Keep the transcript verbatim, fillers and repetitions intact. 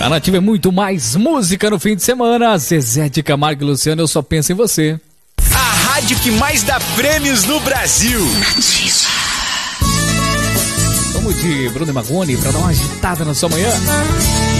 A Nativa é muito mais música no fim de semana. Zezé de Camargo e Luciano, eu só penso em você. A rádio que mais dá prêmios no Brasil. Nativa. Vamos de Bruno e Marrone pra dar uma agitada na sua manhã.